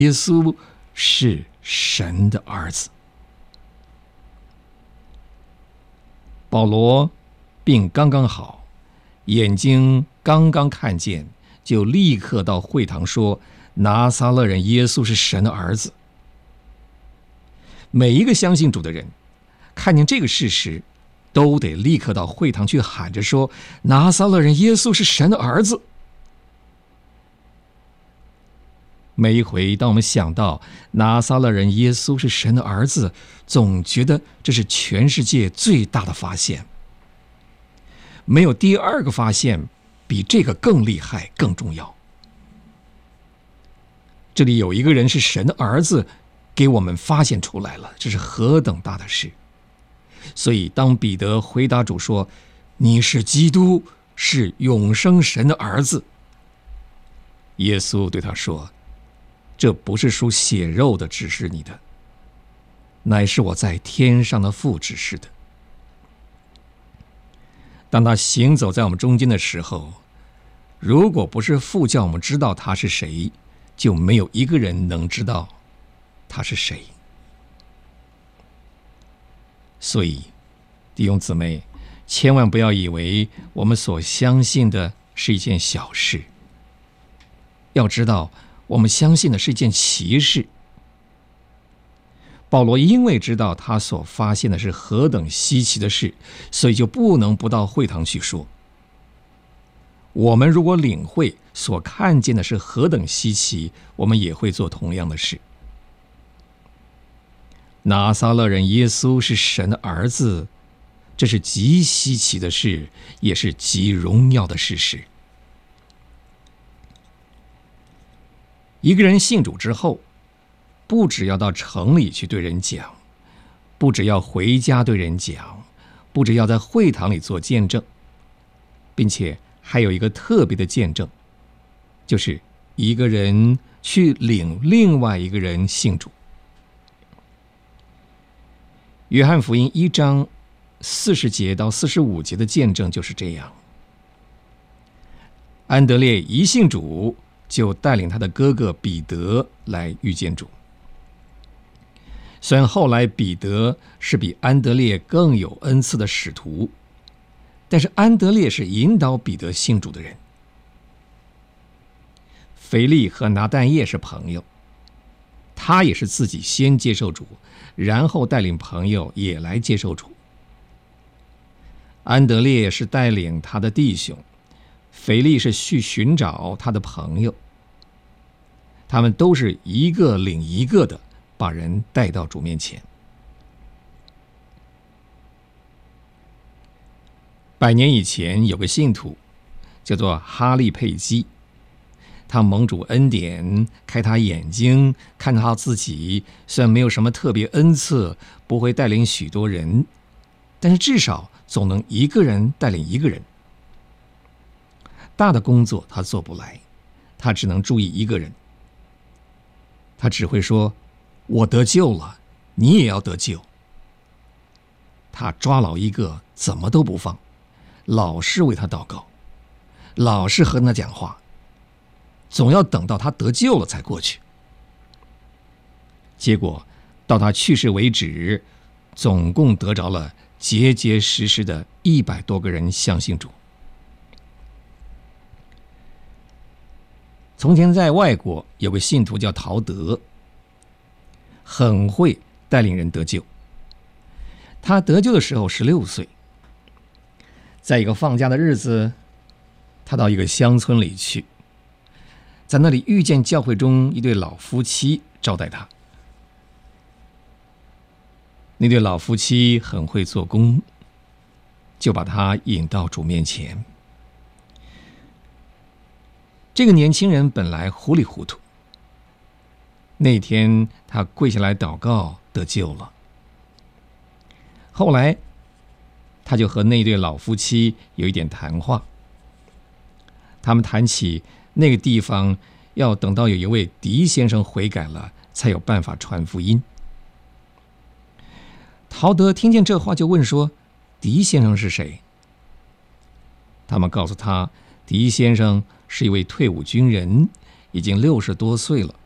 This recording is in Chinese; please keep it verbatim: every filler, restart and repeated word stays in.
耶稣是神的儿子。保罗病刚刚好，眼睛刚刚看见，就立刻到会堂说拿撒勒人耶稣是神的儿子。每一个相信主的人看见这个事实，都得立刻到会堂去喊着说拿撒勒人耶稣是神的儿子。每一回当我们想到拿撒勒人耶稣是神的儿子，总觉得这是全世界最大的发现。没有第二个发现比这个更厉害更重要。这里有一个人是神的儿子，给我们发现出来了，这是何等大的事。所以当彼得回答主说你是基督，是永生神的儿子，耶稣对他说，这不是属血肉的指示你的，乃是我在天上的父指示的。当他行走在我们中间的时候，如果不是父叫我们知道他是谁，就没有一个人能知道他是谁。所以弟兄姊妹，千万不要以为我们所相信的是一件小事，要知道我们相信的是一件奇事。保罗因为知道他所发现的是何等稀奇的事，所以就不能不到会堂去说。我们如果领会所看见的是何等稀奇，我们也会做同样的事。拿撒勒人耶稣是神的儿子，这是极稀奇的事，也是极荣耀的事实。一个人信主之后，不只要到城里去对人讲，不只要回家对人讲，不只要在会堂里做见证，并且还有一个特别的见证，就是一个人去领另外一个人信主。约翰福音一章四十节到四十五节的见证就是这样。安德烈一信主，就带领他的哥哥彼得来遇见主。虽然后来彼得是比安德烈更有恩赐的使徒，但是安德烈是引导彼得信主的人。腓力和拿但业是朋友，他也是自己先接受主，然后带领朋友也来接受主。安德烈是带领他的弟兄，腓力是去寻找他的朋友，他们都是一个领一个的把人带到主面前。百年以前有个信徒叫做哈利佩基，他蒙主恩典，开他眼睛，看他自己虽然没有什么特别恩赐，不会带领许多人，但是至少总能一个人带领一个人。大的工作他做不来，他只能注意一个人。他只会说我得救了，你也要得救。他抓牢一个怎么都不放，老是为他祷告，老是和他讲话，总要等到他得救了才过去。结果到他去世为止，总共得着了结结实实的一百多个人相信主。从前在外国有个信徒叫陶德，很会带领人得救。他得救的时候十六岁，在一个放假的日子，他到一个乡村里去，在那里遇见教会中一对老夫妻招待他。那对老夫妻很会做工，就把他引到主面前。这个年轻人本来糊里糊涂，那天他跪下来祷告得救了。后来他就和那对老夫妻有一点谈话，他们谈起那个地方要等到有一位狄先生悔改了，才有办法传福音。陶德听见这话就问说，狄先生是谁？他们告诉他，狄先生是一位退伍军人，已经六十多岁了，